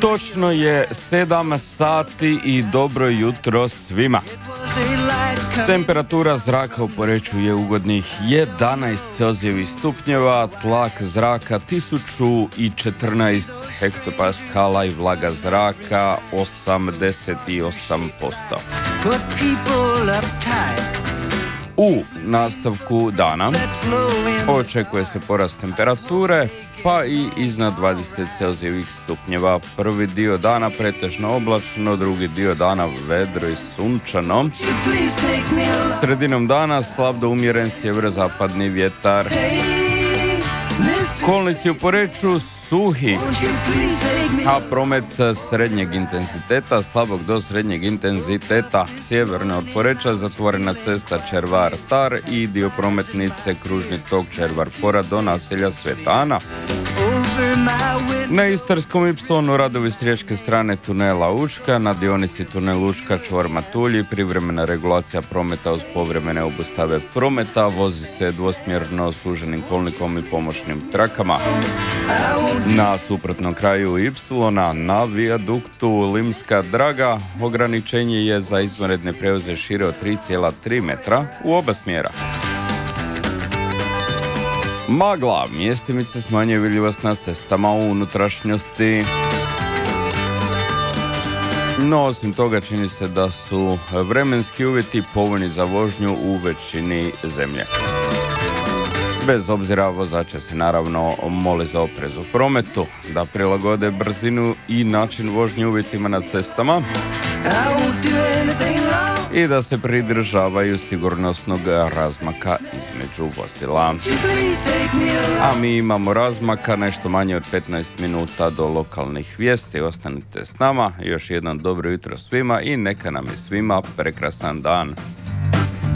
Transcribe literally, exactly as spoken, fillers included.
Točno je sedam sati i dobro jutro svima. Temperatura zraka u Poreču je ugodnih jedanaest celzijevih stupnjeva, tlak zraka tisuću četrnaest hektopaskala i vlaga zraka osamdeset osam posto. U nastavku dana očekuje se porast temperature, pa i iznad dvadeset celzijevih stupnjeva. Prvi dio dana pretežno oblačno, drugi dio dana vedro i sunčano. Sredinom dana slab do umjeren sjeverozapadni vjetar. Kolnici u Poreču suhi, a promet srednjeg intenziteta, slabog do srednjeg intenziteta. Sjeverno od Poreča zatvorena cesta Červar-Tar i dio prometnice kružni tok Červar-Pora do naselja Sveta Ana. Na Istarskom Ipsilonu radovi s riječke strane tunela Učka, na dionici tunel Učka čvor Matulji, privremena regulacija prometa uz povremene obustave prometa, vozi se dvosmjerno suženim kolnikom i pomoćnim trakama. Na suprotnom kraju Ipsilona, na vijaduktu Limska Draga, ograničenje je za izvanredne prijevoze šire od tri zarez tri metra u oba smjera. Magla, mjestimice smanjuje vidljivost na cestama u unutrašnjosti. No, osim toga čini se da su vremenski uvjeti povoljni za vožnju u većini zemlje. Bez obzira, vozače se naravno moli za oprez u prometu, da prilagode brzinu i način vožnje uvjetima na cestama i da se pridržavaju sigurnosnog razmaka između vozila. A mi imamo razmaka nešto manje od petnaest minuta do lokalnih vijesti. Ostanite s nama, još jednom dobro jutro svima i neka nam je svima prekrasan dan.